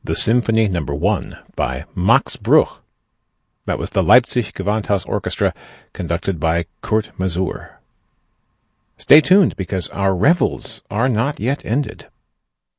the Symphony No. 1 by Max Bruch. That was the Leipzig Gewandhaus Orchestra, conducted by Kurt Masur. Stay tuned, because our revels are not yet ended.